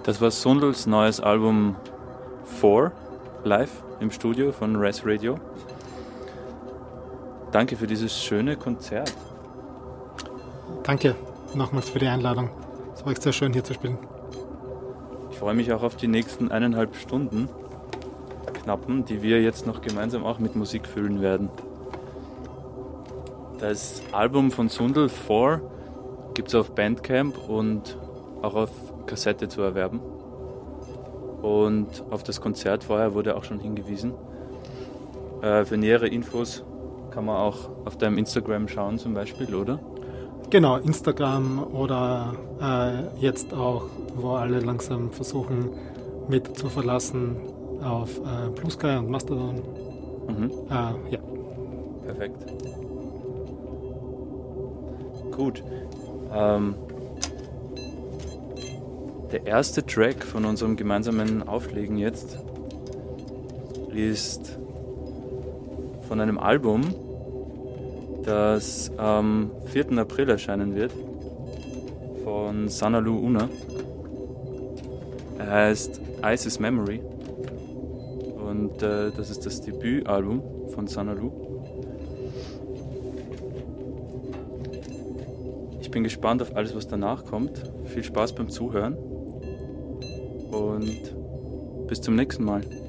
Das war Sundls neues Album 4 live im Studio von Res Radio. Danke für dieses schöne Konzert. Danke nochmals für die Einladung. Es war echt sehr schön hier zu spielen. Ich freue mich auch auf die nächsten 1,5 Stunden knappen, die wir jetzt noch gemeinsam auch mit Musik füllen werden. Das Album von Sundl 4 gibt es auf Bandcamp und auch auf Kassette zu erwerben. Und auf das Konzert vorher wurde auch schon hingewiesen. Für nähere Infos kann man auch auf deinem Instagram schauen zum Beispiel, oder? Genau, Instagram oder jetzt auch, wo alle langsam versuchen mit zu verlassen, auf Blue Sky und Mastodon. Ja. Perfekt. Gut. Der erste Track von unserem gemeinsamen Auflegen jetzt ist von einem Album, das am 4. April erscheinen wird, von Sanaloo Una. Er heißt Ice's Memory und das ist das Debütalbum von Sanaloo. Ich bin gespannt auf alles, was danach kommt. Viel Spaß beim Zuhören und bis zum nächsten Mal.